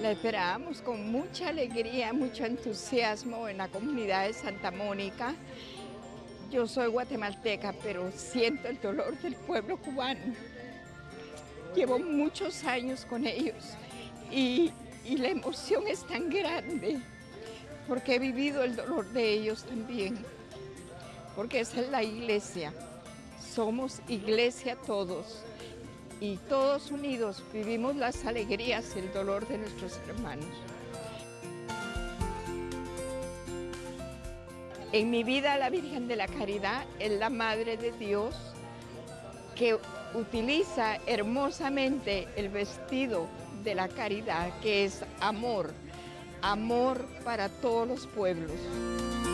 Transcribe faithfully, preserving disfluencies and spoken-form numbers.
La esperábamos con mucha alegría, mucho entusiasmo en la comunidad de Santa Mónica. Yo soy guatemalteca, pero siento el dolor del pueblo cubano. Llevo muchos años con ellos y, y la emoción es tan grande porque he vivido el dolor de ellos también, porque esa es la iglesia. Somos iglesia todos y todos unidos vivimos las alegrías y el dolor de nuestros hermanos. En mi vida la Virgen de la Caridad es la Madre de Dios que utiliza hermosamente el vestido de la caridad, que es amor, amor para todos los pueblos.